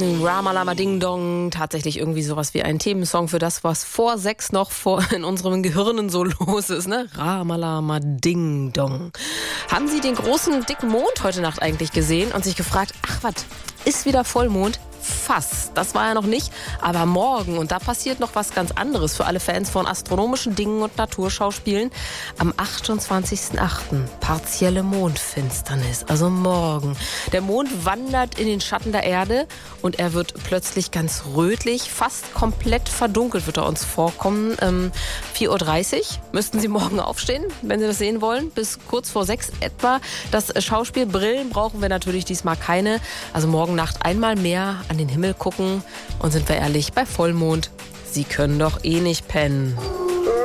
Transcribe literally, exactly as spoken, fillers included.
Ramalama Ding Dong, tatsächlich irgendwie sowas wie ein Themensong für das, was vor sechs noch vor in unseren Gehirnen so los ist, ne? Ramalama Ding Dong. Haben Sie den großen, dicken Mond heute Nacht eigentlich gesehen und sich gefragt, ach was, ist wieder Vollmond? Fast. Das war ja noch nicht. Aber morgen, und da passiert noch was ganz anderes für alle Fans von astronomischen Dingen und Naturschauspielen. Am achtundzwanzigsten achten partielle Mondfinsternis. Also morgen. Der Mond wandert in den Schatten der Erde und er wird plötzlich ganz rötlich. Fast komplett verdunkelt wird er uns vorkommen. Ähm, vier Uhr dreißig müssten Sie morgen aufstehen, wenn Sie das sehen wollen. Bis kurz vor sechs etwa. Das Schauspiel Brillen brauchen wir natürlich diesmal keine. Also morgen Nacht einmal mehr an den Himmel gucken und sind wir ehrlich, bei Vollmond, Sie können doch eh nicht pennen.